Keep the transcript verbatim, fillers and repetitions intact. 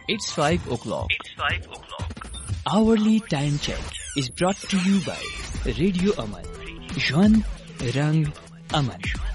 It's five o'clock. It's five o'clock. Hourly time check is brought to you by Radio Aman. Juan Rang Aman.